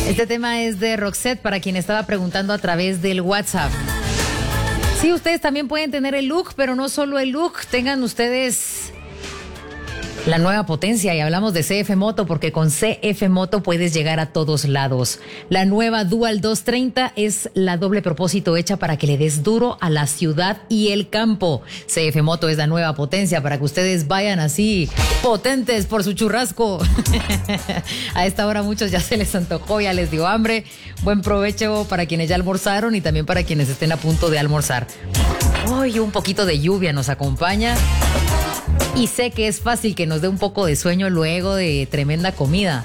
Este tema es de Roxette, para quien estaba preguntando a través del WhatsApp. Sí, ustedes también pueden tener el look, pero no solo el look. Tengan ustedes la nueva potencia, y hablamos de CF Moto porque con CF Moto puedes llegar a todos lados. La nueva Dual 230 es la doble propósito hecha para que le des duro a la ciudad y el campo. CF Moto es la nueva potencia para que ustedes vayan así potentes por su churrasco. A esta hora muchos ya se les antojó, ya les dio hambre. Buen provecho para quienes ya almorzaron y también para quienes estén a punto de almorzar. Hoy un poquito de lluvia nos acompaña. Y sé que es fácil que nos dé un poco de sueño luego de tremenda comida.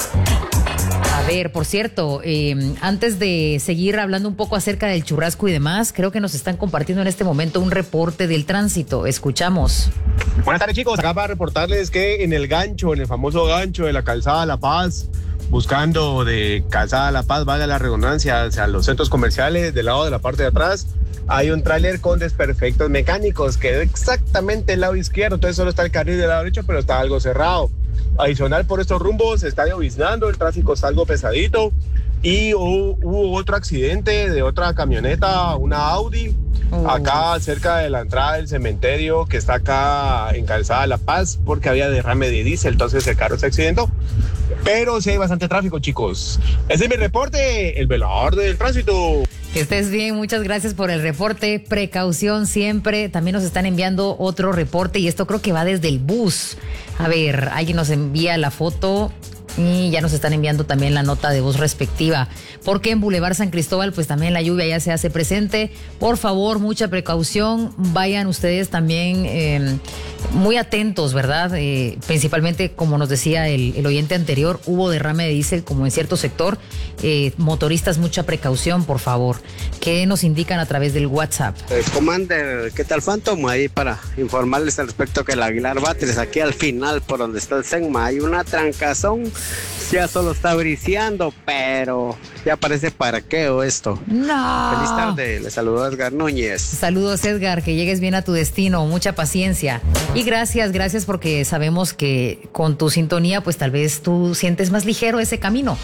A ver, por cierto, antes de seguir hablando un poco acerca del churrasco y demás, creo que nos están compartiendo en este momento un reporte del tránsito. Escuchamos. Buenas tardes, chicos. Acá para reportarles que en el famoso gancho de la calzada La Paz, buscando de calzada La Paz, valga la redundancia, hacia los centros comerciales, del lado de la parte de atrás, hay un tráiler con desperfectos mecánicos, quedó exactamente del lado izquierdo, entonces solo está el carril del lado derecho, pero está algo cerrado. Adicional, por estos rumbos se está lloviznando, el tráfico está algo pesadito, y hubo otro accidente de otra camioneta, una Audi, acá cerca de la entrada del cementerio que está acá en Calzada La Paz, porque había derrame de diésel, entonces el carro se accidentó. Pero sí hay bastante tráfico, chicos. Ese es mi reporte, el velador del tránsito. Que estés bien, muchas gracias por el reporte. Precaución siempre. También nos están enviando otro reporte y esto creo que va desde el bus. A ver, alguien nos envía la foto y ya nos están enviando también la nota de voz respectiva. Porque en Boulevard San Cristóbal pues también la lluvia ya se hace presente. Por favor, mucha precaución. Vayan ustedes también muy atentos, ¿verdad? Principalmente, como nos decía el oyente anterior, hubo derrame de diésel como en cierto sector. Motoristas, mucha precaución, por favor. ¿Qué nos indican a través del WhatsApp? Commander, ¿qué tal, Phantom? Ahí para informarles al respecto que el Aguilar Batres, aquí al final, por donde está el Senma, hay una trancazón. Ya solo está briseando, pero ya parece parqueo esto. No. Feliz tarde, le saludo Edgar Núñez. Saludos, Edgar, que llegues bien a tu destino, mucha paciencia. Y gracias porque sabemos que con tu sintonía pues tal vez tú sientes más ligero ese camino.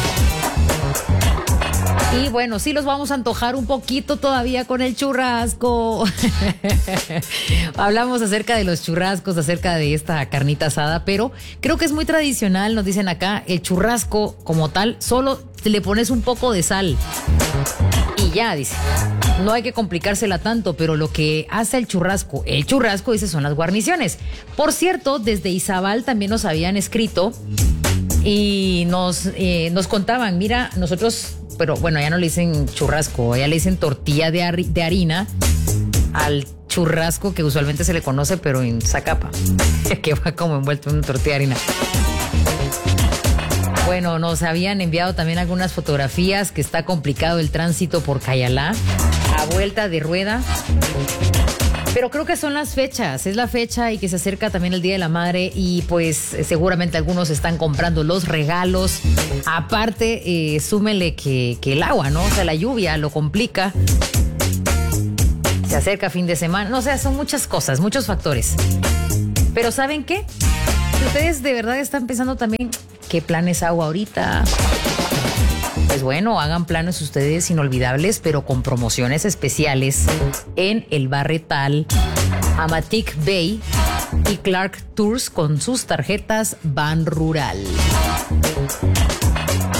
Y bueno, sí los vamos a antojar un poquito todavía con el churrasco. Hablamos acerca de los churrascos, acerca de esta carnita asada, pero creo que es muy tradicional, nos dicen acá, el churrasco como tal, solo le pones un poco de sal. Y ya, dice, no hay que complicársela tanto, pero lo que hace el churrasco, dice, son las guarniciones. Por cierto, desde Izabal también nos habían escrito y nos contaban, mira, nosotros... Pero bueno, ya no le dicen churrasco, ya le dicen tortilla de harina al churrasco que usualmente se le conoce, pero en Zacapa, que va como envuelto en una tortilla de harina. Bueno, nos habían enviado también algunas fotografías que está complicado el tránsito por Cayalá, a vuelta de rueda. Pero creo que son las fechas, es la fecha y que se acerca también el Día de la Madre y pues seguramente algunos están comprando los regalos. Aparte, súmele que el agua, ¿no? O sea, la lluvia lo complica. Se acerca fin de semana, no, o sea, son muchas cosas, muchos factores. Pero ¿saben qué? Si ustedes de verdad están pensando también, ¿qué planes hago ahorita? Pues bueno, hagan planes ustedes inolvidables, pero con promociones especiales en el Barretal, Amatic Bay y Clark Tours con sus tarjetas Ban Rural.